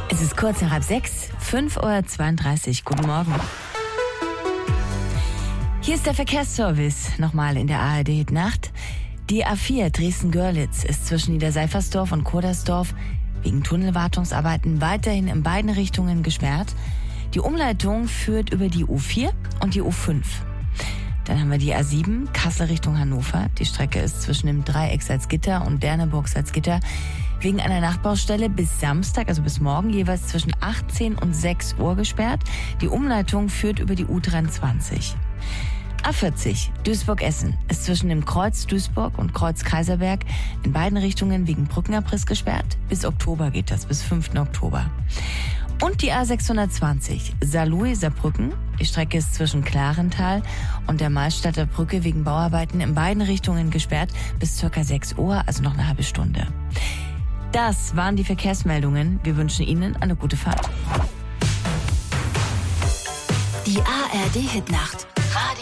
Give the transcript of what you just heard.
Es ist kurz nach halb 6, 5:32 Uhr. Guten Morgen. Hier ist der Verkehrsservice, nochmal in der ARD-Nacht. Die A4 Dresden-Görlitz ist zwischen Niederseifersdorf und Kodersdorf wegen Tunnelwartungsarbeiten weiterhin in beiden Richtungen gesperrt. Die Umleitung führt über die U4 und die U5. Dann haben wir die A7 Kassel Richtung Hannover. Die Strecke ist zwischen dem Dreieck Salzgitter und Derneburg Salzgitter wegen einer Nachtbaustelle bis Samstag, also bis morgen, jeweils zwischen 18 und 6 Uhr gesperrt. Die Umleitung führt über die U23. A40 Duisburg-Essen ist zwischen dem Kreuz Duisburg und Kreuz Kaiserberg in beiden Richtungen wegen Brückenabriss gesperrt. Bis Oktober geht das, bis 5. Oktober. Und die A620 Saarlouis-Saarbrücken. Die Strecke ist zwischen Klarental und der Mahlstadter Brücke wegen Bauarbeiten in beiden Richtungen gesperrt bis ca. 6 Uhr, also noch eine halbe Stunde. Das waren die Verkehrsmeldungen. Wir wünschen Ihnen eine gute Fahrt. Die ARD-Hitnacht. Radio